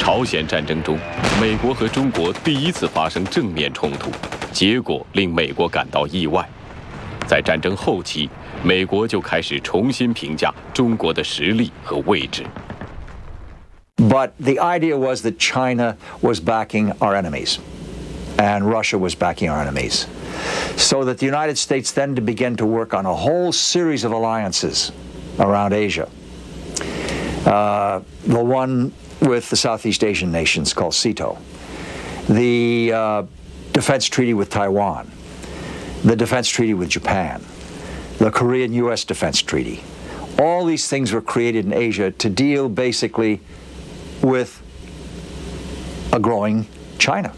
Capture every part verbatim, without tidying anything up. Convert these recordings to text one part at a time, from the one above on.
朝鲜战争中，美国和中国第一次发生正面冲突，结果令美国感到意外。在战争后期，美国就开始重新评价中国的实力和位置。 But the idea was that China was backing our enemies, and Russia was backing our enemies, so that the United States then began to work on a whole series of alliances around Asia. Uh, the one with the Southeast Asian nations called SEATO, the uh, defense treaty with Taiwan, the defense treaty with Japan, the Korean-U S defense treaty. All these things were created in Asia to deal basically with a growing China.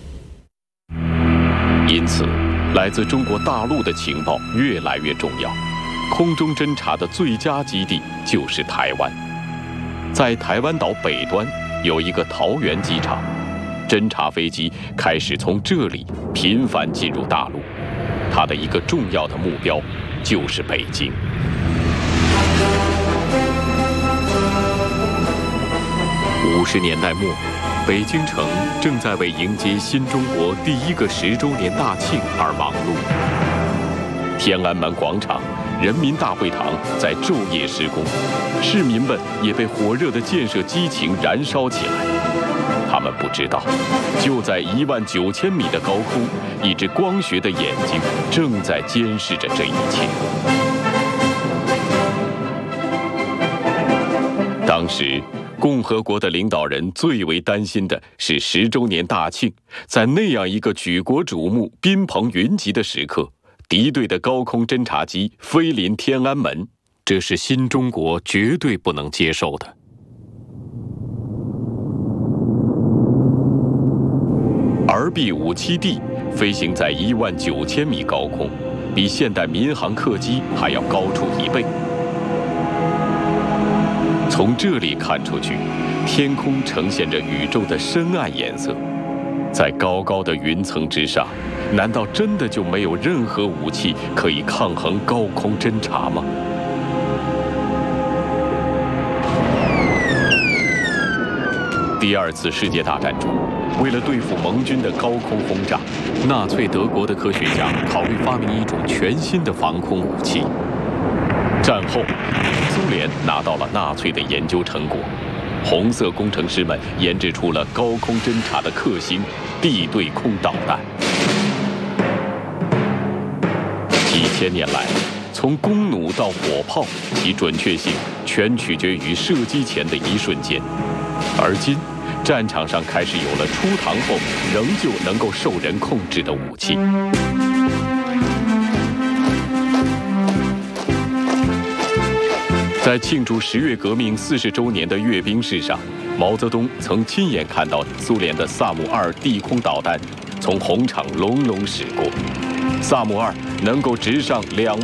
因此，来自中国大陆的情报越来越重要。空中侦察的最佳基地就是台湾。在台湾岛北端有一个桃园机场，侦察飞机开始从这里频繁进入大陆。它的一个重要的目标就是北京。五十年代末，北京城正在为迎接新中国第一个十周年大庆而忙碌。天安门广场、人民大会堂在昼夜施工，市民们也被火热的建设激情燃烧起来。他们不知道，就在一万九千米的高空，一只光学的眼睛正在监视着这一切。当时，共和国的领导人最为担心的是十周年大庆，在那样一个举国瞩目、宾朋云集的时刻，敌对的高空侦察机飞临天安门，这是新中国绝对不能接受的。R B 五十七 D 飞行在一万九千米高空，比现代民航客机还要高出一倍。从这里看出去，天空呈现着宇宙的深暗颜色。在高高的云层之上，难道真的就没有任何武器可以抗衡高空侦察吗？第二次世界大战中，为了对付盟军的高空轰炸，纳粹德国的科学家考虑发明一种全新的防空武器。战后，苏联拿到了纳粹的研究成果，红色工程师们研制出了高空侦察的克星地对空导弹。几千年来，从弓弩到火炮，其准确性全取决于射击前的一瞬间。而今，战场上开始有了出膛后仍旧能够受人控制的武器。在庆祝十月革命四十周年的阅兵式上，毛泽东曾亲眼看到苏联的萨姆二地空导弹从红场隆隆驶过。萨姆二能够直上两